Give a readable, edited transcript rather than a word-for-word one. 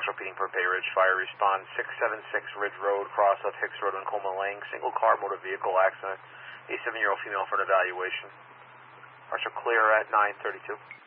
Marshall Peting for Bay Ridge Fire. Respond 676 Ridge Road, cross of Hicks Road and Coleman Lane. Single car motor vehicle accident. A 7-year-old female for an evaluation. Marshall clear at 9:32.